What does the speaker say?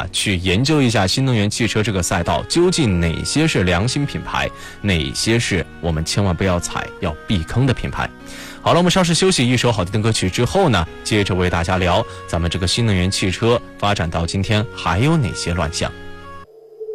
去研究一下新能源汽车这个赛道究竟哪些是良心品牌，哪些是我们千万不要踩要避坑的品牌。好了，我们稍事休息，一首好听的歌曲之后呢，接着为大家聊咱们这个新能源汽车发展到今天还有哪些乱象。